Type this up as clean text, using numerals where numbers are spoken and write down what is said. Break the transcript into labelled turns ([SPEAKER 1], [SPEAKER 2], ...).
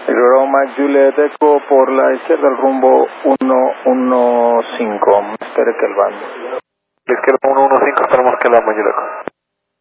[SPEAKER 1] Roma Juliet Eco por la izquierda, el rumbo 115. Espere que el bando.
[SPEAKER 2] La izquierda 115, esperamos que la Juliet Eco.